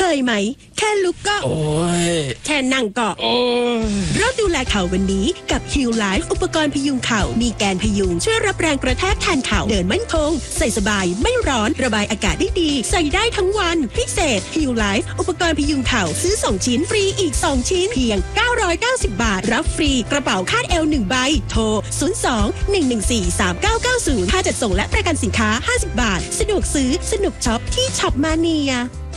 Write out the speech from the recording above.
ยไหมแค่ลุกก็โอ้ยแค่นั่งก็โอ้ยเริ่มดูแลเข่าวันนี้กับฮิลไลฟ์อุปกรณ์พยุงเข่ามีแกนพยุงช่วยรับแรงกระแทกแทนเข่าเดินมั่นคงใส่สบายไม่ร้อนระบายอากาศได้ดีใส่ได้ทั้งวันพิเศษฮิลไลฟ์อุปกรณ์พยุงเข่าซื้อ2ชิ้นฟรีอีก2ชิ้นเพียง990 บาทรับฟรีกระเป๋าคาดเอว1ใบโทร02-114-3990ค่าจัดส่งและประกันสินค้า50 บาทสะดวกซื้อสนุกช็อปที่ช็อปมาเนีย